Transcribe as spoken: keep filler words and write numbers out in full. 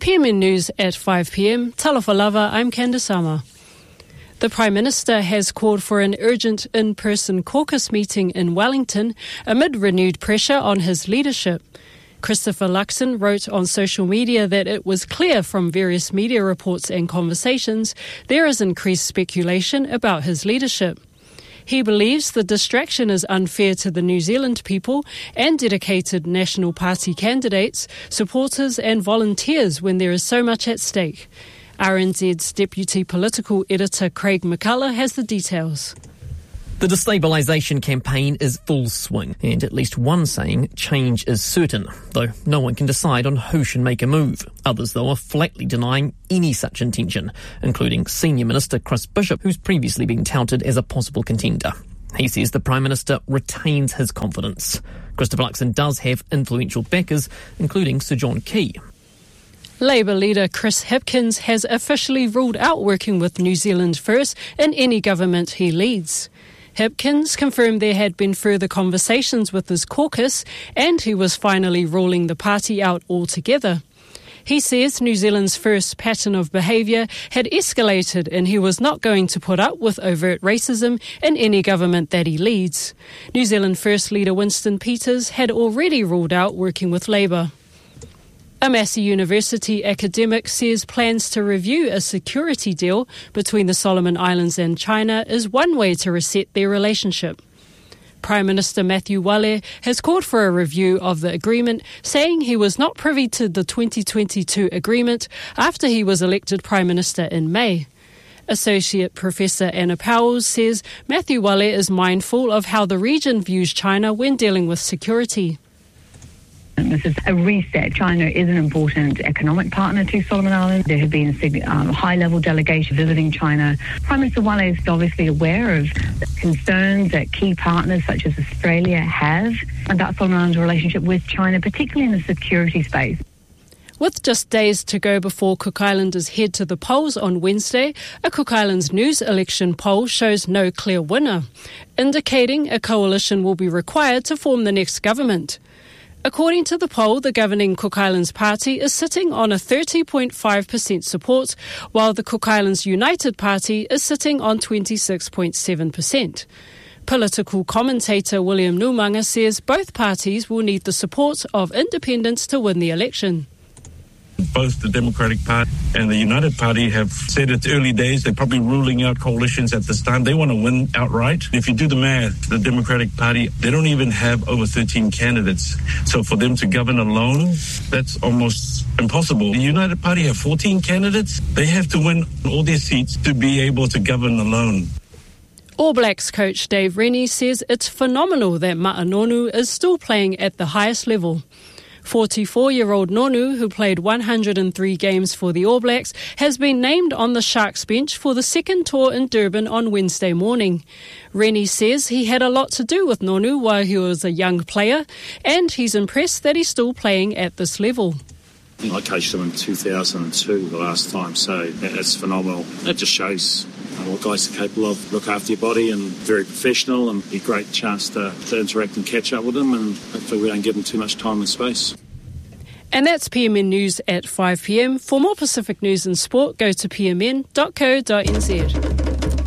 P M N News at five p m. Talofa lava, I'm Candice Ama. The Prime Minister has called for an urgent in-person caucus meeting in Wellington amid renewed pressure on his leadership. Christopher Luxon wrote on social media that it was clear from various media reports and conversations there is increased speculation about his leadership. He believes the distraction is unfair to the New Zealand people and dedicated National Party candidates, supporters and volunteers when there is so much at stake. R N Z's Deputy Political Editor Craig McCullough has the details. The destabilisation campaign is full swing, and at least one saying change is certain, though no one can decide on who should make a move. Others, though, are flatly denying any such intention, including Senior Minister Chris Bishop, who's previously been touted as a possible contender. He says the Prime Minister retains his confidence. Christopher Luxon does have influential backers, including Sir John Key. Labour leader Chris Hipkins has officially ruled out working with New Zealand First in any government he leads. Hipkins confirmed there had been further conversations with his caucus and he was finally ruling the party out altogether. He says New Zealand's First pattern of behaviour had escalated and he was not going to put up with overt racism in any government that he leads. New Zealand First leader Winston Peters had already ruled out working with Labour. A Massey University academic says plans to review a security deal between the Solomon Islands and China is one way to reset their relationship. Prime Minister Matthew Wale has called for a review of the agreement, saying he was not privy to the twenty twenty-two agreement after he was elected Prime Minister in May. Associate Professor Anna Powell says Matthew Wale is mindful of how the region views China when dealing with security. This is a reset. China is an important economic partner to Solomon Islands. There have been a um, high-level delegation visiting China. Prime Minister Wale is obviously aware of concerns that key partners such as Australia have about Solomon Islands' relationship with China, particularly in the security space. With just days to go before Cook Islanders head to the polls on Wednesday, a Cook Islands News election poll shows no clear winner, indicating a coalition will be required to form the next government. According to the poll, the governing Cook Islands Party is sitting on a thirty point five percent support, while the Cook Islands United Party is sitting on twenty-six point seven percent. Political commentator William Numanga says both parties will need the support of independents to win the election. Both the Democratic Party and the United Party have said it's early days. They're probably ruling out coalitions at this time. They want to win outright. If you do the math, the Democratic Party, they don't even have over thirteen candidates. So for them to govern alone, that's almost impossible. The United Party have fourteen candidates. They have to win all their seats to be able to govern alone. All Blacks coach Dave Rennie says it's phenomenal that Ma'anonu is still playing at the highest level. forty-four-year-old Nonu, who played one hundred three games for the All Blacks, has been named on the Sharks bench for the second tour in Durban on Wednesday morning. Rennie says he had a lot to do with Nonu while he was a young player, and he's impressed that he's still playing at this level. I coached him in two thousand two the last time, so that's phenomenal. It just shows what guys are capable of. Look after your body and very professional, and be a great chance to, to interact and catch up with them, and hopefully we don't give them too much time and space. And that's P M N News at five p m. For more Pacific news and sport, go to p m n dot co dot n z.